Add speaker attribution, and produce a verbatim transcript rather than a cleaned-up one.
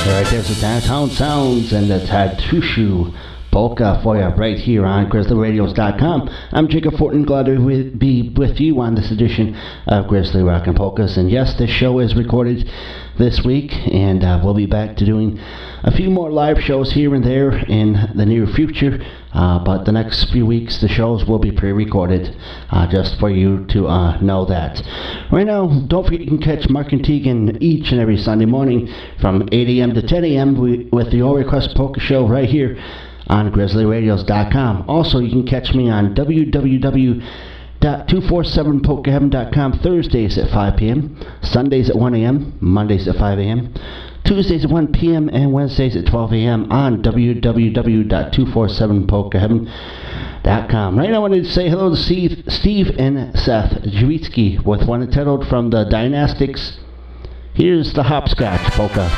Speaker 1: Alright, there's the Downtown Sounds and the Tatushu Polka for you right here on Grizzly Radios dot com. I'm Jacob Fortin, glad to be with you on this edition of Grizzly Rock and Polkas. And yes, this show is recorded this week, and uh, we'll be back to doing a few more live shows here and there in the near future. Uh, but the next few weeks, the shows will be pre-recorded, uh, just for you to uh, know that. Right now, don't forget you can catch Mark and Tegan each and every Sunday morning from eight a.m. to ten a.m. with the All Request Polka Show right here on Grizzly Radios dot com. Also, you can catch me on w w w dot two forty-seven polka heaven dot com Thursdays at five p.m., Sundays at one a.m., Mondays at five a.m., Tuesdays at one p.m., and Wednesdays at twelve a.m. on w w w dot two forty-seven polka heaven dot com. Right now, I wanted to say hello to Steve, Steve and Seth Jawitsky with one entitled From the Dynastics. Here's the Hopscotch Polka.